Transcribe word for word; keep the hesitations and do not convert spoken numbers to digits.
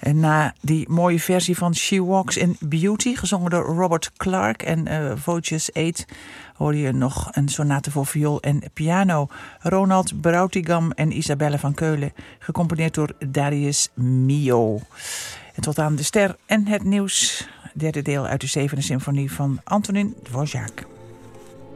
En na die mooie versie van She Walks in Beauty, gezongen door Robert Clark en uh, Voces acht, hoor je nog een sonate voor viool en piano. Ronald Brautigam en Isabelle van Keulen, gecomponeerd door Darius Milhaud. En tot aan de ster en het nieuws, derde deel uit de zevende symfonie van Antonin Dvorak.